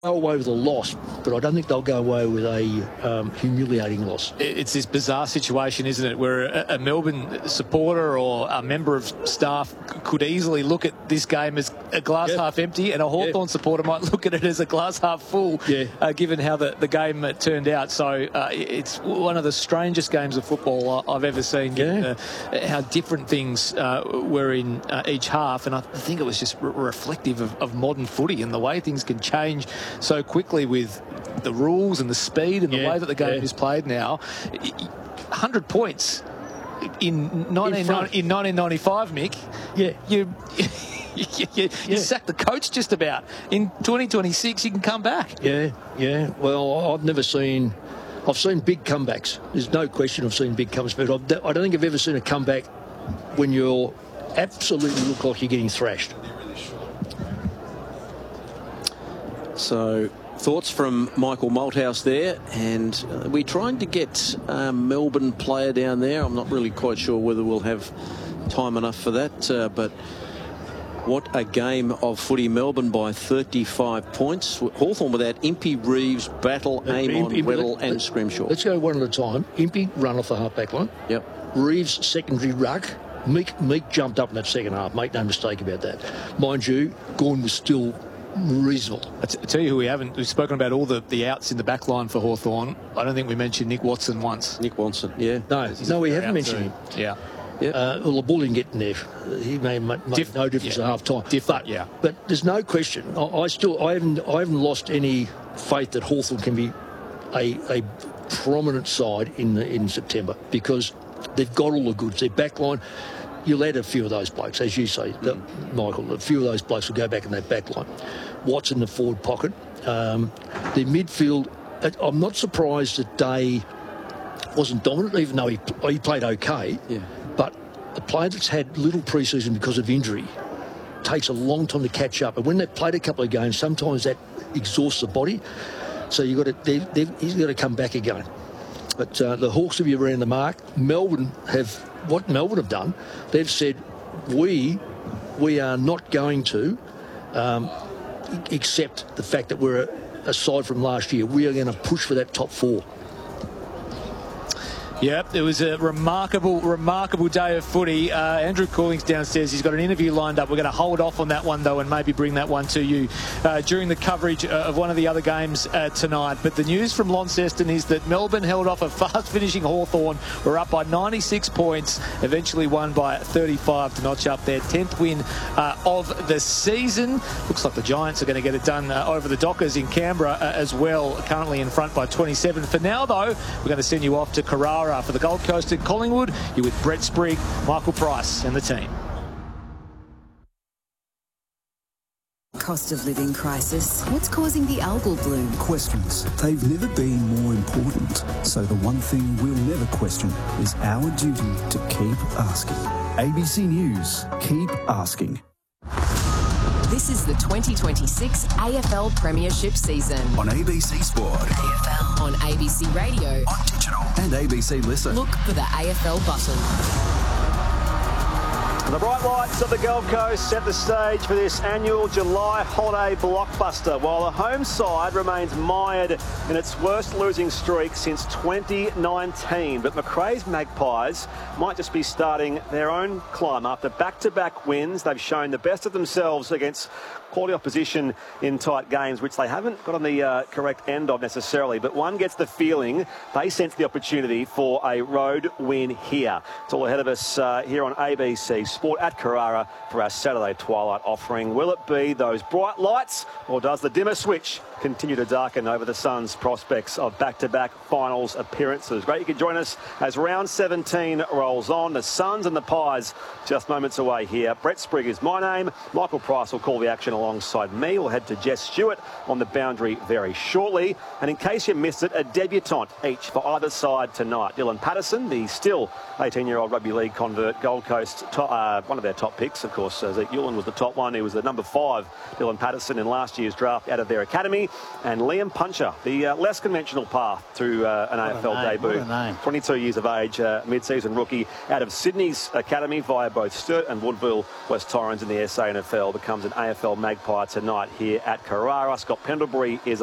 go away with a loss, but I don't think they'll go away with a humiliating loss. It's this bizarre situation, isn't it, where a Melbourne supporter or a member of staff could easily look at this game as a glass half empty, and a Hawthorn supporter might look at it as a glass half full, given how the game turned out. So it's one of the strangest games of football I've ever seen, how different things were in each half, and I think it was just reflective of modern footy and the way things can change so quickly with the rules and the speed and the way that the game is played now. 100 points in 1995, Mick. You sacked the coach just about. In 2026, you can come back. Well, I've seen big comebacks. There's no question I've seen big comebacks, but I don't think I've ever seen a comeback when you're absolutely look like you're getting thrashed. So, thoughts from Michael Malthouse there, and we're trying to get a Melbourne player down there. I'm not really quite sure whether we'll have time enough for that, but what a game of footy. Melbourne by 35 points. Hawthorn without Impey, Reeves, Battle, Amon, Weddle and Scrimshaw. Let's go one at a time. Impey, run off the half-back line. Yep. Reeves, secondary ruck. Meek jumped up in that second half. Make no mistake about that. Mind you, Gawn was still reasonable. I tell you who we've spoken about all the outs in the back line for Hawthorn. I don't think we mentioned Nick Watson once. Nick Watson, No, we haven't mentioned him. Yeah. Well, the bull didn't get in there. He may make no difference at half time. But there's no question. I haven't lost any faith that Hawthorn can be a prominent side in September, because they've got all the goods. Their back line, you'll add a few of those blokes, as you say, Michael. A few of those blokes will go back in that back line. Watts in the forward pocket. Their midfield, I'm not surprised that Day wasn't dominant, even though he played okay. But a player that's had little pre-season because of injury takes a long time to catch up. And when they've played a couple of games, sometimes that exhausts the body. So he's got to come back again. But the Hawks will be around the mark. Melbourne have done. They've said, we are not going to accept the fact that we're, aside from last year, we are going to push for that top four. Yep, it was a remarkable day of footy. Andrew Cooling's downstairs. He's got an interview lined up. We're going to hold off on that one, though, and maybe bring that one to you during the coverage of one of the other games tonight. But the news from Launceston is that Melbourne held off a fast-finishing Hawthorn. We're up by 96 points, eventually won by 35 to notch up their 10th win of the season. Looks like the Giants are going to get it done over the Dockers in Canberra as well, currently in front by 27. For now, though, we're going to send you off to Carrara for the Gold Coast at Collingwood. You're with Brett Sprigg, Michael Price and the team. Cost of living crisis. What's causing the algal bloom? Questions. They've never been more important. So the one thing we'll never question is our duty to keep asking. ABC News. Keep asking. This is the 2026 AFL Premiership season. On ABC Sport. AFL. On ABC Radio. On digital. And ABC Listen. Look for the AFL button. The bright lights of the Gold Coast set the stage for this annual July holiday blockbuster, while the home side remains mired in its worst losing streak since 2019. But Macrae's Magpies might just be starting their own climb after back-to-back wins. They've shown the best of themselves against quality opposition in tight games, which they haven't got on the correct end of necessarily. But one gets the feeling they sense the opportunity for a road win here. It's all ahead of us here on ABC Sport at Carrara for our Saturday twilight offering. Will it be those bright lights, or does the dimmer switch continue to darken over the Suns' prospects of back-to-back finals appearances? Great you can join us as round 17 rolls on. The Suns and the Pies just moments away here. Brett Sprigg is my name. Michael Price will call the action alongside me. We'll head to Jess Stewart on the boundary very shortly. And in case you missed it, a debutant each for either side tonight. Dylan Patterson, the still 18-year-old rugby league convert, Gold Coast, one of their top picks, of course. Zeke Ulan was the top one. He was the number 5, Dylan Patterson, in last year's draft out of their academy. And Liam Puncher, the less conventional path to an AFL debut. 22 years of age, mid-season rookie out of Sydney's academy via both Sturt and Woodville West Torrens in the SANFL, becomes an AFL Magpie tonight here at Carrara. Scott Pendlebury is